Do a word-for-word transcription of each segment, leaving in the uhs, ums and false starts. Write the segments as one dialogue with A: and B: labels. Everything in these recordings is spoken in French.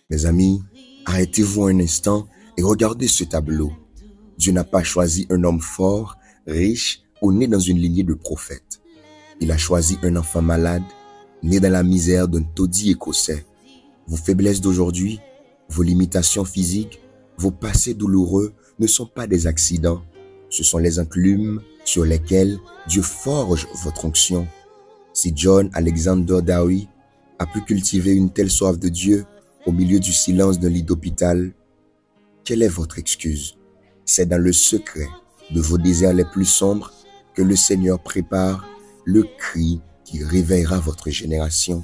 A: Mes amis, arrêtez-vous un instant et regardez ce tableau. Dieu n'a pas choisi un homme fort, riche ou né dans une lignée de prophètes. Il a choisi un enfant malade, né dans la misère d'un taudis écossais. Vos faiblesses d'aujourd'hui, vos limitations physiques, vos passés douloureux ne sont pas des accidents. Ce sont les enclumes sur lesquels Dieu forge votre onction. Si John Alexander Dowie a pu cultiver une telle soif de Dieu au milieu du silence d'un lit d'hôpital, quelle est votre excuse? C'est dans le secret de vos désirs les plus sombres que le Seigneur prépare le cri qui réveillera votre génération.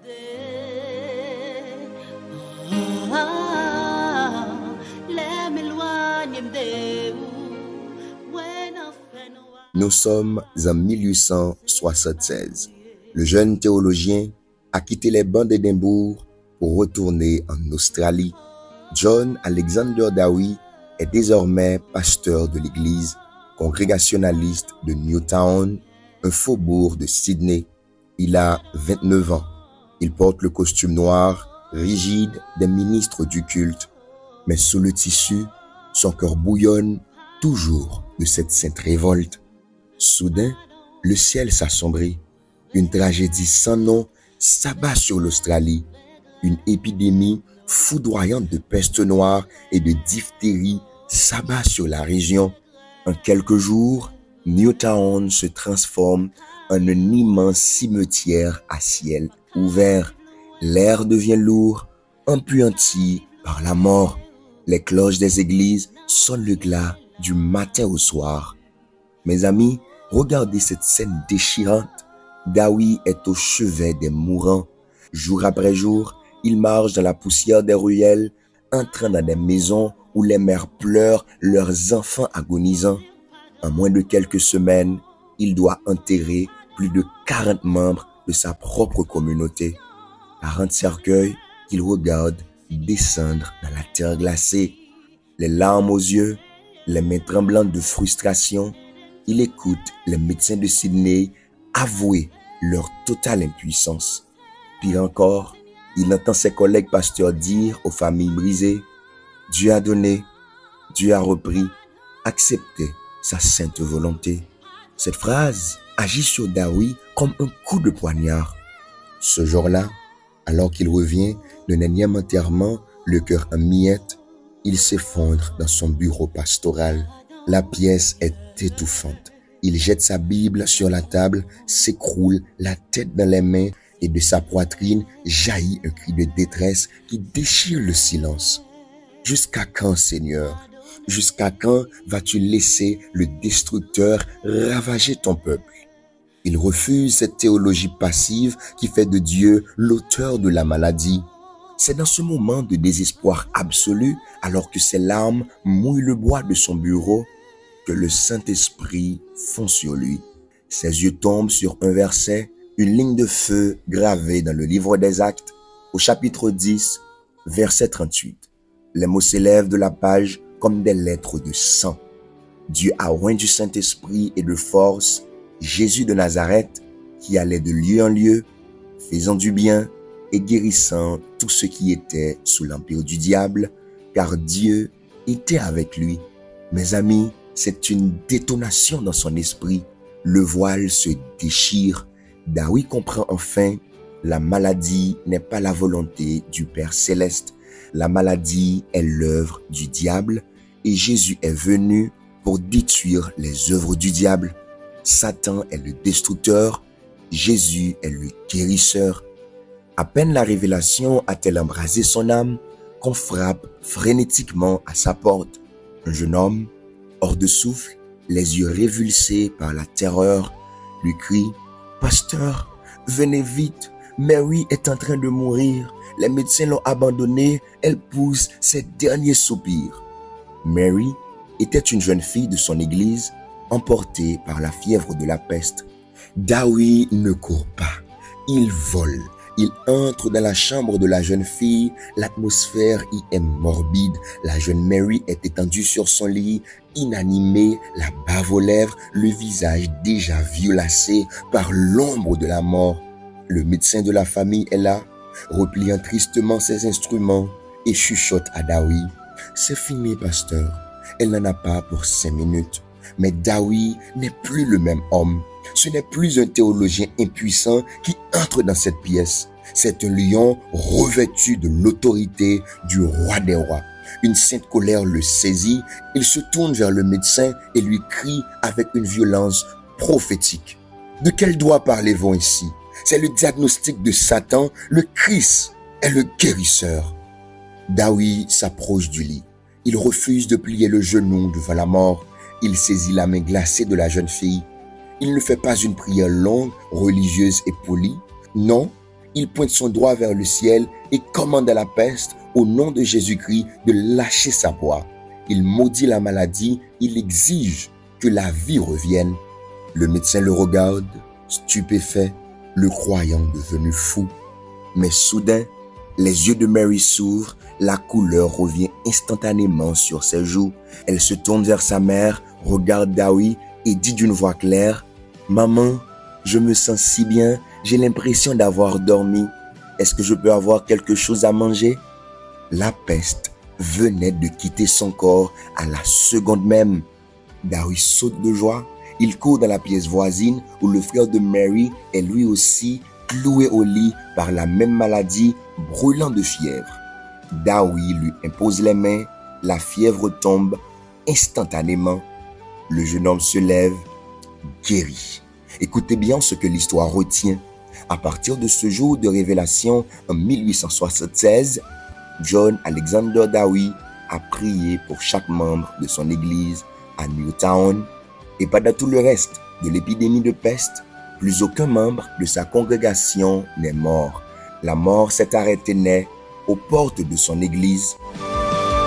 A: Nous sommes en mille huit cent soixante-seize. Le jeune théologien a quitté les bancs d'Édimbourg pour retourner en Australie. John Alexander Dowie est désormais pasteur de l'église congrégationnaliste de Newtown, un faubourg de Sydney. Il a vingt-neuf ans. Il porte le costume noir, rigide des ministres du culte. Mais sous le tissu, son cœur bouillonne toujours de cette sainte révolte. Soudain, le ciel s'assombrit. Une tragédie sans nom s'abat sur l'Australie. Une épidémie foudroyante de peste noire et de diphtérie s'abat sur la région. En quelques jours, Newtown se transforme en un immense cimetière à ciel ouvert. L'air devient lourd, empuanti par la mort. Les cloches des églises sonnent le glas du matin au soir. Mes amis, regardez cette scène déchirante. Dowie est au chevet des mourants. Jour après jour, il marche dans la poussière des ruelles, entrant dans des maisons où les mères pleurent leurs enfants agonisants. En moins de quelques semaines, il doit enterrer plus de quarante membres de sa propre communauté. quarante cercueils qu'il regarde descendre dans la terre glacée. Les larmes aux yeux, les mains tremblantes de frustration, il écoute les médecins de Sydney avouer leur totale impuissance. Pire encore, il entend ses collègues pasteurs dire aux familles brisées, « Dieu a donné, Dieu a repris, acceptez sa sainte volonté. » Cette phrase agit sur Dowie comme un coup de poignard. Ce jour-là, alors qu'il revient d'un énième enterrement, le cœur en miettes, il s'effondre dans son bureau pastoral. La pièce est étouffante. Il jette sa Bible sur la table, s'écroule, la tête dans les mains, et de sa poitrine jaillit un cri de détresse qui déchire le silence. Jusqu'à quand, Seigneur? Jusqu'à quand vas-tu laisser le destructeur ravager ton peuple? Il refuse cette théologie passive qui fait de Dieu l'auteur de la maladie. C'est dans ce moment de désespoir absolu, alors que ses larmes mouillent le bois de son bureau, que le Saint-Esprit fond sur lui. Ses yeux tombent sur un verset, une ligne de feu gravée dans le livre des Actes, au chapitre dix, verset trente-huit. Les mots s'élèvent de la page comme des lettres de sang. Dieu a oint du Saint-Esprit et de force Jésus de Nazareth, qui allait de lieu en lieu, faisant du bien et guérissant tout ce qui était sous l'empire du diable, car Dieu était avec lui. Mes amis, c'est une détonation dans son esprit. Le voile se déchire. Dowie comprend enfin, la maladie n'est pas la volonté du Père céleste. La maladie est l'œuvre du diable et Jésus est venu pour détruire les œuvres du diable. Satan est le destructeur, Jésus est le guérisseur. À peine la révélation a-t-elle embrasé son âme qu'on frappe frénétiquement à sa porte. Un jeune homme, hors de souffle, les yeux révulsés par la terreur, lui crie « Pasteur, venez vite, Mary est en train de mourir. Les médecins l'ont abandonnée, elle pousse ses derniers soupirs. » Mary était une jeune fille de son église, emportée par la fièvre de la peste. Dowie ne court pas, il vole. Il entre dans la chambre de la jeune fille, l'atmosphère y est morbide. La jeune Mary est étendue sur son lit, inanimée, la bave aux lèvres, le visage déjà violacé par l'ombre de la mort. Le médecin de la famille est là, repliant tristement ses instruments, et chuchote à Dawi. C'est fini, pasteur. Elle n'en a pas pour cinq minutes. Mais Dawi n'est plus le même homme. Ce n'est plus un théologien impuissant qui entre dans cette pièce. C'est un lion revêtu de l'autorité du roi des rois. Une sainte colère le saisit. Il se tourne vers le médecin et lui crie avec une violence prophétique. De quel doigt parlez-vous ici? C'est le diagnostic de Satan. Le Christ est le guérisseur. Dawi s'approche du lit. Il refuse de plier le genou devant la mort. Il saisit la main glacée de la jeune fille. Il ne fait pas une prière longue, religieuse et polie. Non, il pointe son doigt vers le ciel et commande à la peste, au nom de Jésus-Christ, de lâcher sa proie. Il maudit la maladie, il exige que la vie revienne. Le médecin le regarde, stupéfait, le croyant devenu fou. Mais soudain, les yeux de Mary s'ouvrent, la couleur revient instantanément sur ses joues. Elle se tourne vers sa mère, regarde Dawi et dit d'une voix claire, « Maman, je me sens si bien, j'ai l'impression d'avoir dormi. Est-ce que je peux avoir quelque chose à manger ?» La peste venait de quitter son corps à la seconde même. Dawi saute de joie. Il court dans la pièce voisine où le frère de Mary est lui aussi cloué au lit par la même maladie, brûlant de fièvre. Dawi lui impose les mains, la fièvre tombe instantanément. Le jeune homme se lève, guéri. Écoutez bien ce que l'histoire retient. À partir de ce jour de révélation en mille huit cent soixante-seize, John Alexander Dawi a prié pour chaque membre de son église à Newtown et pendant tout le reste de l'épidémie de peste, plus aucun membre de sa congrégation n'est mort. La mort s'est arrêtée net aux portes de son église.